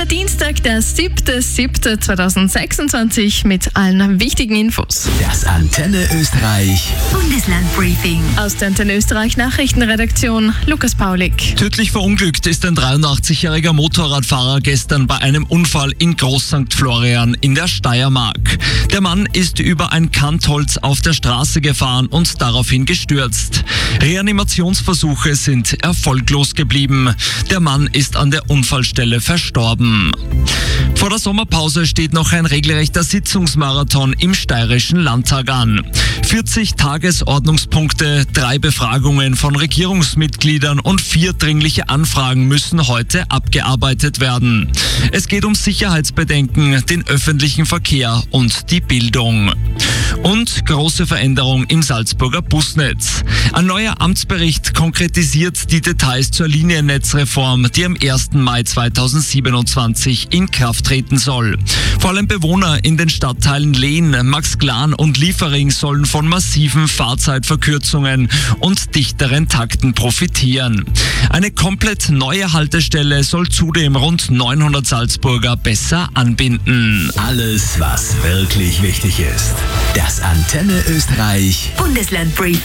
der Dienstag, der 7.7.2026 mit allen wichtigen Infos. Das Antenne Österreich Bundeslandbriefing. Aus der Antenne Österreich Nachrichtenredaktion Lukas Paulik. Tödlich verunglückt ist ein 83-jähriger Motorradfahrer gestern bei einem Unfall in Groß St. Florian in der Steiermark. Der Mann ist über ein Kantholz auf der Straße gefahren und daraufhin gestürzt. Reanimationsversuche sind erfolglos geblieben. Der Mann ist an der Unfallstelle verstorben. Vor der Sommerpause steht noch ein regelrechter Sitzungsmarathon im Steirischen Landtag an. 40 Tagesordnungspunkte, 3 Befragungen von Regierungsmitgliedern und 4 dringliche Anfragen müssen heute abgearbeitet werden. Es geht um Sicherheitsbedenken, den öffentlichen Verkehr und die Bildung. Und große Veränderung im Salzburger Busnetz. Ein neuer Amtsbericht konkretisiert die Details zur Liniennetzreform, die am 1. Mai 2027 in Kraft treten soll. Vor allem Bewohner in den Stadtteilen Lehn, Maxglan und Liefering sollen von massiven Fahrzeitverkürzungen und dichteren Takten profitieren. Eine komplett neue Haltestelle soll zudem rund 900 Salzburger besser anbinden. Alles, was wirklich wichtig ist. Das Antenne Österreich Bundeslandbriefing.